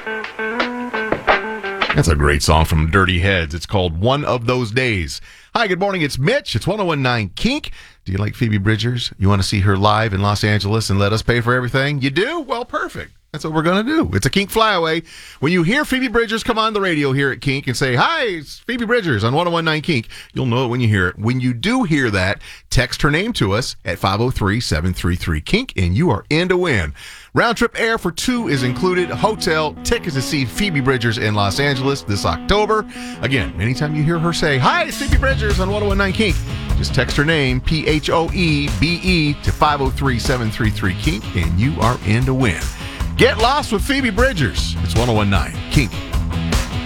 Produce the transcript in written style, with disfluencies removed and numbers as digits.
That's a great song from Dirty Heads. It's called One of Those Days. Hi, good morning. It's Mitch. It's 1019 Kink. Do you like Phoebe Bridgers? You want to see her live in Los Angeles and let us pay for everything? You do? Well, perfect. That's what we're going to do. It's a Kink Flyaway. When you hear Phoebe Bridgers come on the radio here at Kink and say, hi, it's Phoebe Bridgers on 1019 Kink, you'll know it when you hear it. When you do hear that, text her name to us at 503-733-KINK, and you are in to win. Round trip air for two is included. Hotel, tickets to see Phoebe Bridgers in Los Angeles this October. Again, anytime you hear her say, hi, it's Phoebe Bridgers on 1019 Kink, just text her name, PHOEBE, to 503-733-KINK, and you are in to win. Get lost with Phoebe Bridgers. It's 1019 Kink.